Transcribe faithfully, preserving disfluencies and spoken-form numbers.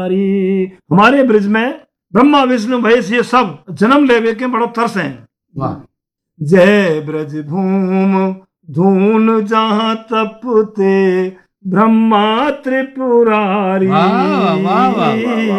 त्रिपुरारी। हमारे ब्रिज में ब्रह्मा विष्णु महेश ये सब जन्म लेवे के बड़ो तरस हैं। वाह। जय ब्रज भूम धून जहाँ तपते ब्रह्मा त्रिपुरारी। वाह वाह वाह वाह।